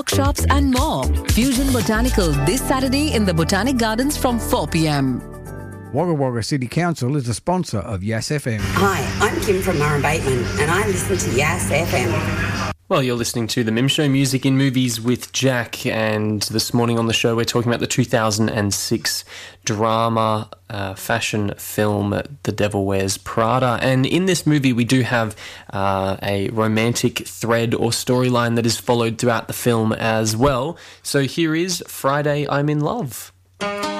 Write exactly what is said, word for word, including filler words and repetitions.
workshops and more. Fusion Botanical this Saturday in the Botanic Gardens from four p.m. Wagga Wagga City Council is a sponsor of Yas F M. Hi, I'm Kim from Murray Bateman and I listen to Yas F M. Well, you're listening to The Mim Show, Music in Movies with Jack, and this morning on the show we're talking about the two thousand six drama uh, fashion film The Devil Wears Prada. And in this movie we do have uh, a romantic thread or storyline that is followed throughout the film as well. So here is Friday I'm in Love.